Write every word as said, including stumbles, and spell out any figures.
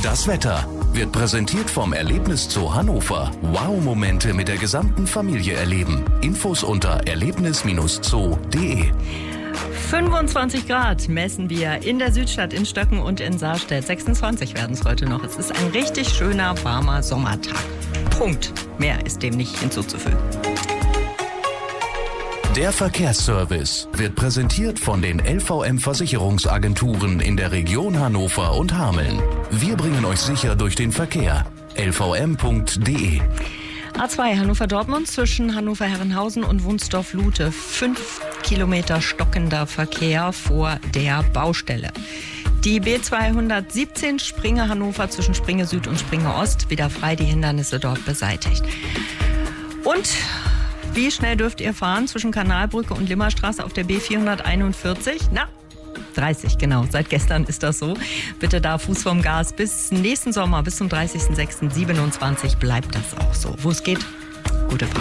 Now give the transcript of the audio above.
Das Wetter wird präsentiert vom Erlebniszoo Hannover. Wow-Momente mit der gesamten Familie erleben. Infos unter erlebnis Zoo punkt de. fünfundzwanzig Grad messen wir in der Südstadt, in Stöcken und in Sarstedt. sechsundzwanzig werden es heute noch. Es ist ein richtig schöner, warmer Sommertag. Punkt. Mehr ist dem nicht hinzuzufügen. Der Verkehrsservice wird präsentiert von den L V M-Versicherungsagenturen in der Region Hannover und Hameln. Wir bringen euch sicher durch den Verkehr. L V M punkt de. A zwei Hannover-Dortmund zwischen Hannover-Herrenhausen und Wunsdorf-Lute. Fünf Kilometer stockender Verkehr vor der Baustelle. Die B zweihundertsiebzehn Springe Hannover zwischen Springe Süd und Springe Ost wieder frei, die Hindernisse dort beseitigt. Und wie schnell dürft ihr fahren zwischen Kanalbrücke und Limmerstraße auf der B vierhunderteinundvierzig? Na, dreißig, genau. Seit gestern ist das so. Bitte da Fuß vom Gas. Bis nächsten Sommer, bis zum dreißigsten sechsten siebenundzwanzig bleibt das auch so. Wo es geht, gute Fahrt.